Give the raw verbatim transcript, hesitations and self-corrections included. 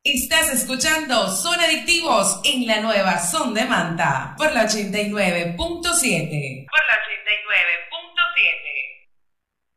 Estás escuchando Son Adictivos en la nueva Son de Manta por la ochenta y nueve punto siete. Por la ochenta y nueve